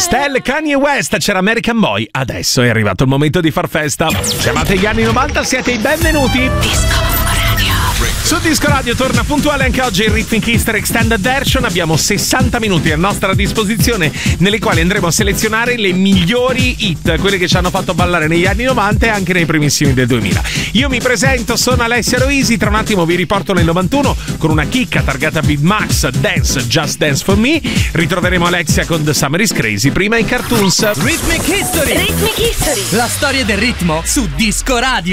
Estelle, Kanye West, c'era American Boy. Adesso è arrivato il momento di far festa. Chiamate gli anni 90, siete i benvenuti. Su Disco Radio torna puntuale anche oggi il Rhythmic History Extended Version. Abbiamo 60 minuti a nostra disposizione nelle quali andremo a selezionare le migliori hit, quelle che ci hanno fatto ballare negli anni 90 e anche nei primissimi del 2000. Io mi presento, sono Alessia Roisi, tra un attimo vi riporto nel 91 con una chicca targata Beat Max, Dance, Just Dance For Me. Ritroveremo Alexia con The Summer Is Crazy, prima i cartoons. Rhythmic History, Rhythmic History, la storia del ritmo su Disco Radio.